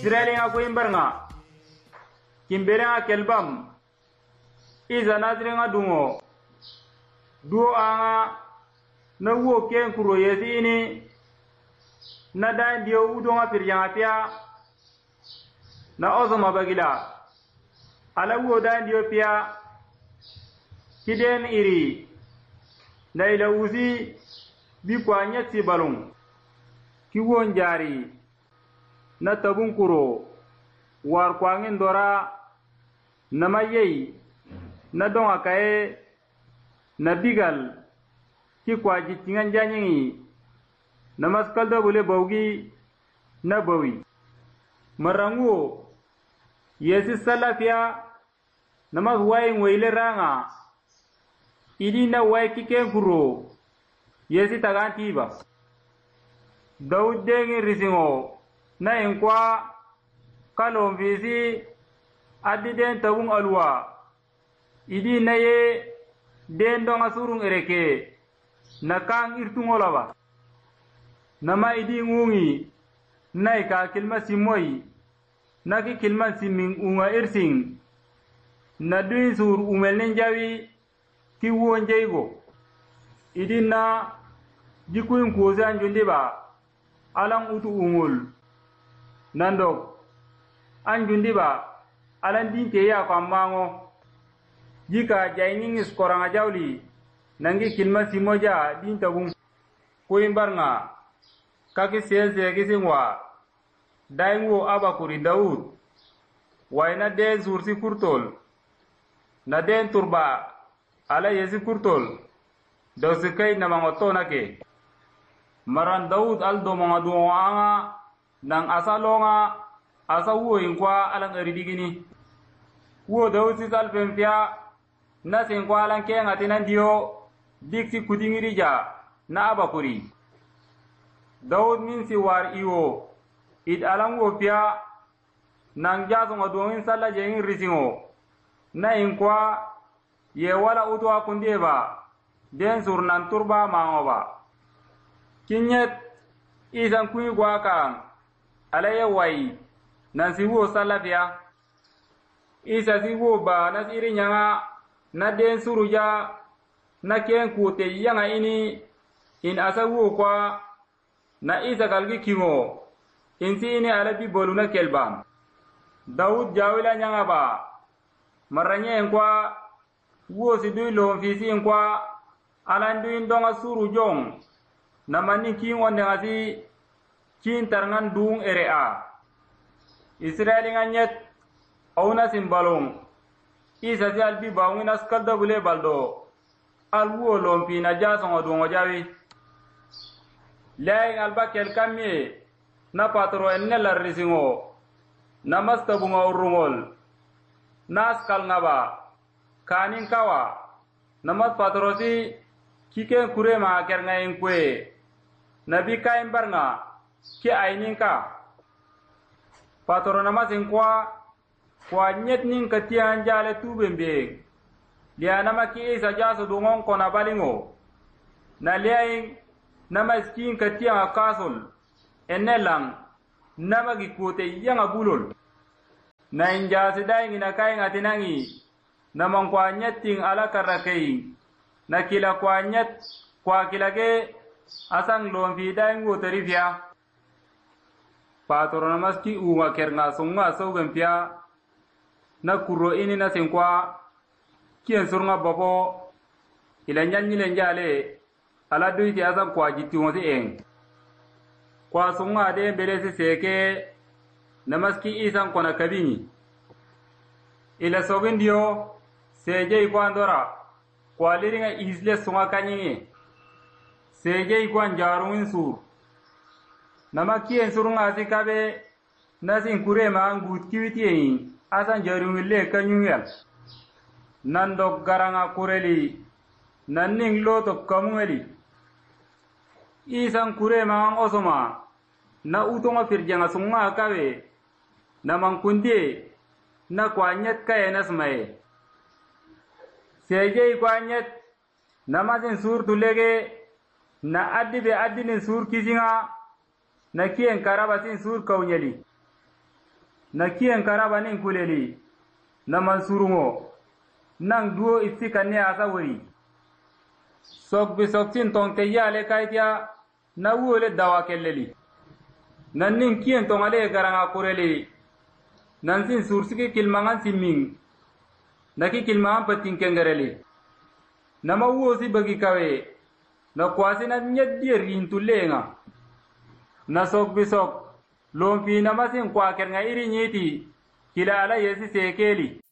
Israeli nga ko imbarnga kimbere nga kelbam iza nazire nga dungo duo anga na wo ken kuro yesi ini na dan dio udo nga pirjanga pia na ozoma bagila ala wo dan dio pia kiden iri na ila uzi bi kwa nyati balung ki won jari na tabun kuro war kwa ngin dora na mayei na donga kae na bigal ki kwa jitingan janyi na maskal da bule bawgi na bawi marangu yesi salafia na mazwai ngwele ranga idi na wai kiken kuro yesi tagantiba Daud dengi risingo na inkwa kalon visi adi den tabung alwa idi na ye den donga surung ereke na kang irtungolaba nama idi ngungi na ika kilma simoi na ki kilma siming unga irsing na duin sur umelnen jawi ki won jaygo idi na jikuin kuose anjundiba alang utu ungul nandok anjundiba alan dinte ya kwamango jika jainging skoranga jawli nangi kilma simoja dintabung kuimbarnga kaki selse kisingwa daingo abakuri Daud waina den sursi kurtol na den turba ala yesi kurtol dosikai na mangoto nake maran Daud aldo mangadu anga nang asalonga asa wo inkwa alang eridigini wo Daud si salpempia na senkwa alang ke ngatinan dio diksi kudingiri ja na abakuri Daud min si war iwo id alang wo pia nang jaso ngadongin sala jengin risingo na inkwa ye wala utwa kundeba den surnan turba mangoba kinyet isan kui gwa kan alaye wai nan si wo salafia isa si wo ba na siri nyanga na den suruja na ken kute yanga ini in asa wo kwa na isa kalgi kingo in si ini alabi bolu na kelbam Daud jawila nyanga ba maranye enkwa wo si dui lom fisi enkwa alanduin donga suru jong namani king wonde ngasi kin tarngan dung erea Israeli nganyet auna simbalong isa si albi bawngin askalda bule baldo alwo lompi na jasongo dungo jawi laing alba kelkamye na patro enne larrisingo namasta bunga urungol naskal ngaba kanin kawa namat patrosi kike kurema kernga enkwe nabi kain barnga ki aininka patro namas enkwa kwa nyet nin katian jale tubembe lia nama ki isa jaso dungon kona balingo na liaing nama skin katian akasul enelang nama gikote yanga bulol na injasi daing ina kain atinangi namang kwa nyeting ala karakei na kila kwa nyet kwa kilage asang lomfi daing utarifya patro namaski unga kernga sunga sogempia na kuro ini na senkwa kien surunga bobo ila nyanyile njale ala duiti asang kwa jiti ngosi eng kwa sunga de belesi seke namaski isang kona kabini ila sogendio seje ikwandora kwa liringa isle sunga kanyingi seje ikwan jarungin sur namaki en surunga asikabe nasin kurema ngut kiwiti asan jarungin le kanyungel nandok garanga kureli nanning loto kamungeli isan kurema osoma na utonga firjanga sunga kabe namang kundie na kwanyet kaya nasmae seje kwanyet namazin sur tulege na addibe addinin sur kisinga na kien karabasin sur kaunyeli na kiyen karabanin kuleli na mansurungo nang duo isikanne asawari sok bisoktin tong te yale kaitia na wole dawa kelleli nan nin kiyen tong ale garanga kureli nan sin sursiki kilmangan simming naki kilmangan patin kengereli nama wosi bagi kawe na kwasi na nyeddi rintulenga na sok bisok lompi na masin kwa kernga iri nyeti kila ala yesi sekeli